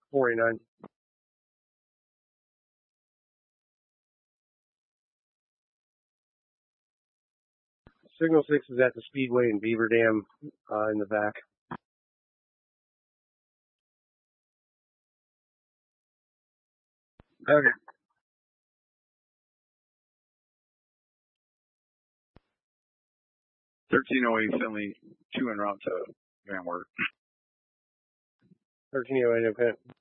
49. Signal 6 is at the Speedway in Beaver Dam in the back. Okay. Send me 2 en route to Van Wert. 1308, okay.